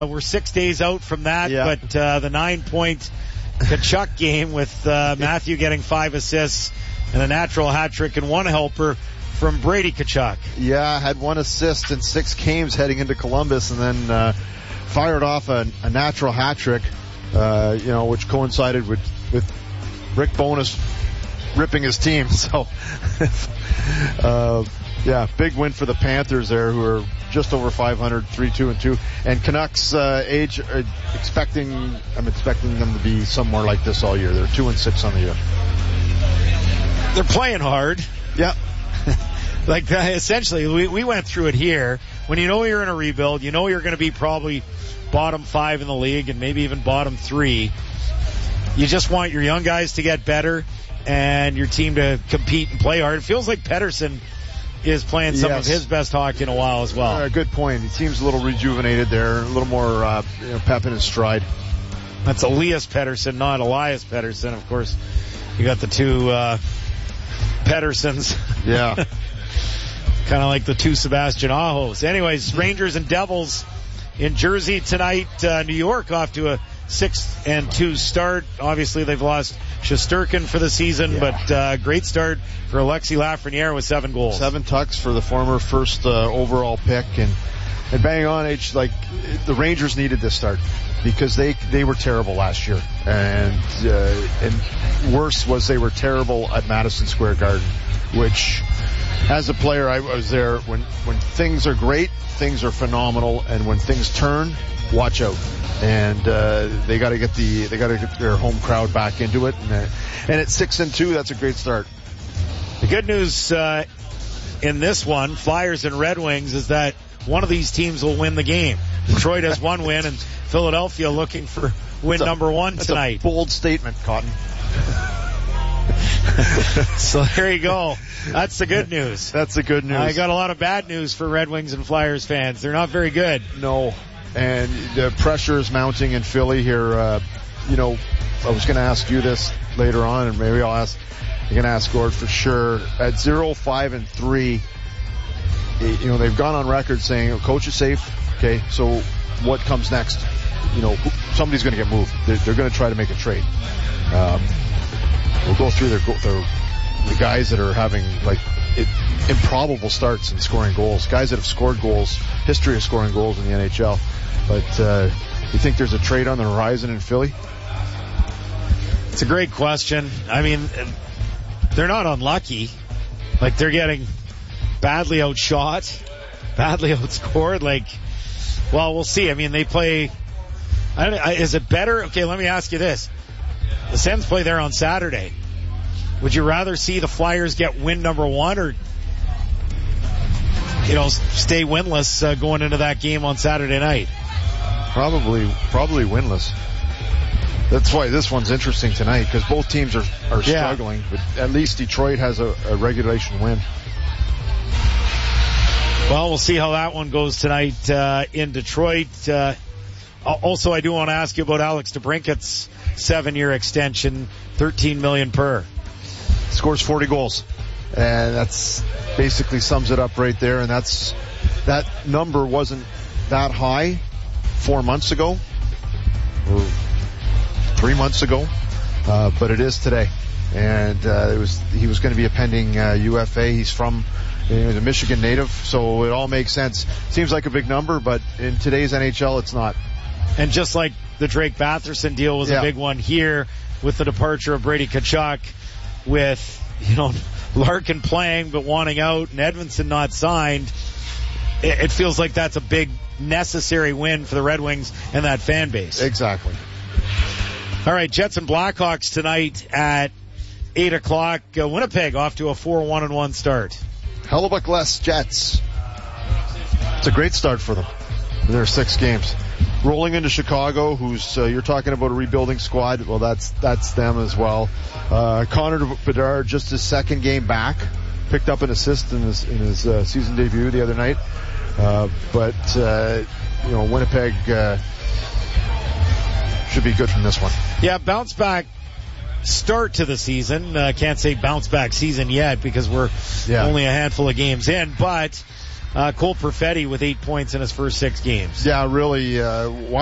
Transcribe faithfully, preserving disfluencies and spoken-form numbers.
We're six days out from that, Yeah. but uh, the nine-point Tkachuk game with uh, Matthew getting five assists and a natural hat trick and one helper from Brady Tkachuk. Yeah, had one assist in six games heading into Columbus, and then uh, fired off a, a natural hat trick, uh, you know, which coincided with with Rick Bowness ripping his team. So, uh, yeah, big win for the Panthers there, who are just over five hundred, three two and two. And Canucks uh, age uh, expecting, I'm expecting them to be somewhere like this all year. They're two and six on the year. They're playing hard. Yeah. Like, uh, essentially, we, we went through it here. When you know you're in a rebuild, you know you're going to be probably bottom five in the league and maybe even bottom three. You just want your young guys to get better and your team to compete and play hard. It feels like Pettersson is playing some Yes. of his best hockey in a while as well. Uh, good point. He seems a little rejuvenated there, a little more uh, you know, pep in his stride. That's Elias Pettersson, not Elias Pettersson. Of course, you got the two uh, Petterssons. Yeah. Kind of like the two Sebastian Ahos. Anyways, Rangers and Devils in Jersey tonight. Uh, New York off to a six and two start. Obviously, they've lost Shesterkin for the season, Yeah. but uh, great start for Alexis Lafreniere with seven goals. Seven tucks for the former first uh, overall pick, and and bang on, H, like the Rangers needed this start because they they were terrible last year, and uh, and worse was they were terrible at Madison Square Garden, which as a player I was there when when things are great, things are phenomenal, and when things turn, watch out. And uh, they got to get the they got to get their home crowd back into it, and uh, and at six and two, that's a great start. The good news uh, in this one, Flyers and Red Wings, is that one of these teams will win the game. Detroit has one win, and Philadelphia looking for win That's a- number one that's tonight. A bold statement, Cotton. So there you go. That's the good news. That's the good news. I got a lot of bad news for Red Wings and Flyers fans. They're not very good. No. And the pressure is mounting in Philly here. Uh, you know, I was going to ask you this later on, and maybe I'll ask, I'm going to ask Gord for sure. At zero, five, and three, you know, they've gone on record saying, oh, coach is safe. Okay, so what comes next? You know, somebody's going to get moved. They're, they're going to try to make a trade. Um, we'll go through their, their, the guys that are having, like, it, improbable starts in scoring goals. Guys that have scored goals, history of scoring goals in the N H L. But uh, you think there's a trade on the horizon in Philly? It's a great question. I mean, they're not unlucky. Like, they're getting badly outshot, badly outscored. Like, well, we'll see. I mean, they play. I don't, I, is it better? Okay, let me ask you this: the Sens play there on Saturday. Would you rather see the Flyers get win number one, or you know, stay winless uh, going into that game on Saturday night? Probably, probably winless. That's why this one's interesting tonight, because both teams are, are Yeah. struggling, but at least Detroit has a, a regulation win. Well, we'll see how that one goes tonight uh, in Detroit. Uh, also, I do want to ask you about Alex DeBrincat's seven-year extension, thirteen million dollars per. Scores forty goals. And that's basically sums it up right there. And that's, that number wasn't that high four months ago or three months ago, uh, but it is today. And, uh, it was, he was going to be a pending, uh, U F A. He's from, you know, the Michigan native, so it all makes sense. Seems like a big number, but in today's N H L, it's not. And just like the Drake Batherson deal was Yeah. a big one here with the departure of Brady Tkachuk, with, you know, Larkin playing but wanting out and Edmondson not signed, it, it feels like that's a big necessary win for the Red Wings and that fan base. Exactly. All right, Jets and Blackhawks tonight at eight o'clock. Uh, Winnipeg off to a four one and one start. Hellebuck less Jets. It's a great start for them in their six games. Rolling into Chicago, who's uh, you're talking about a rebuilding squad. Well, that's that's them as well. Uh, Connor Bedard, just his second game back, picked up an assist in his in his uh, season debut the other night. Uh, but uh, you know, Winnipeg uh, should be good from this one. Yeah, bounce back start to the season. Uh, can't say bounce back season yet because we're Yeah. only a handful of games in, but Uh, Cole Perfetti with eight points in his first six games. Yeah, really. Uh,